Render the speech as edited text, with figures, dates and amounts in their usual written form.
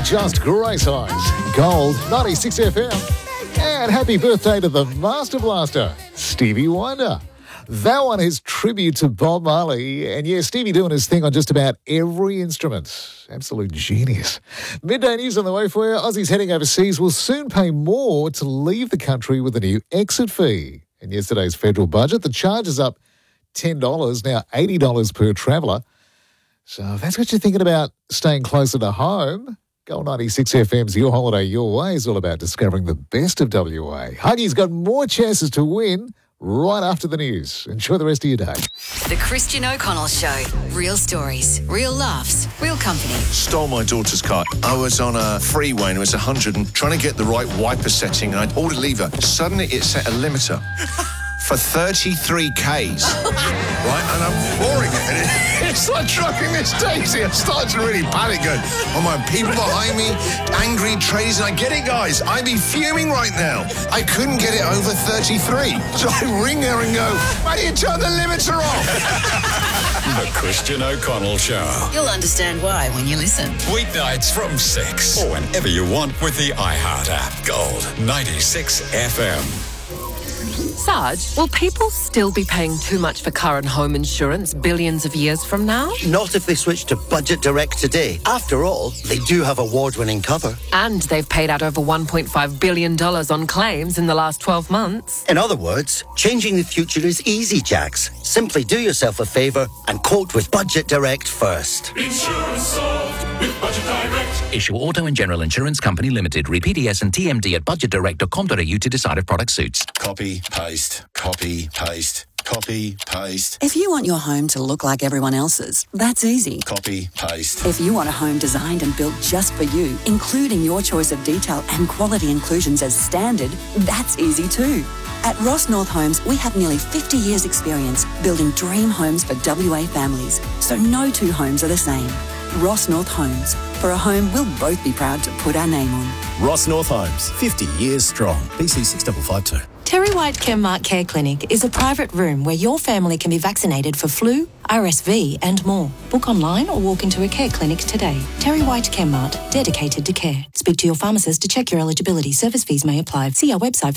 just grey size. Gold, 96 FM. And happy birthday to the Master Blaster, Stevie Wonder. That one is tribute to Bob Marley. And yeah, Stevie doing his thing on just about every instrument. Absolute genius. Midday news on the way for you. Aussies heading overseas will soon pay more to leave the country with a new exit fee. In yesterday's federal budget, the charge is up $10, now $80 per traveller. So if that's what you're thinking about staying closer to home, Gold 96 FM's Your Holiday Your Way is all about discovering the best of WA. Huggy's got more chances to win right after the news. Enjoy the rest of your day. The Christian O'Connell Show. Real stories, real laughs, real company. Stole my daughter's car. I was on a freeway and it was 100 and trying to get the right wiper setting and I'd ordered lever. Suddenly it set a limiter for 33 Ks. Right? And I'm pouring it. And it's like trucking this daisy. I started to really panic going, oh my, people behind me, angry traders. And I get it, guys. I'd be fuming right now. I couldn't get it over 33. So I ring her and go, why do you turn the limiter off? The Christian O'Connell Show. You'll understand why when you listen. Weeknights from 6 or whenever you want with the iHeart app. Gold 96 FM. Sarge, will people still be paying too much for car and home insurance billions of years from now? Not if they switch to Budget Direct today. After all, they do have award-winning cover. And they've paid out over $1.5 billion on claims in the last 12 months. In other words, changing the future is easy, Jax. Simply do yourself a favour and quote with Budget Direct first. Insurance solved with Budget Direct. Issue Auto and General Insurance Company Limited. Read PDS and TMD at budgetdirect.com.au to decide if product suits. Copy, paste, copy, paste, copy, paste, If you want your home to look like everyone else's, that's easy. copy, paste. If you want a home designed and built just for you, including your choice of detail and quality inclusions as standard, that's easy too. At Ross North Homes, we have nearly 50 years' experience building dream homes for WA families, so no two homes are the same. Ross North Homes, for a home we'll both be proud to put our name on. Ross North Homes, 50 years strong. BC 6552. Terry White Chemmart Care Clinic is a private room where your family can be vaccinated for flu, RSV and more. Book online or walk into a care clinic today. Terry White Chemmart, dedicated to care. Speak to your pharmacist to check your eligibility. Service fees may apply. See our website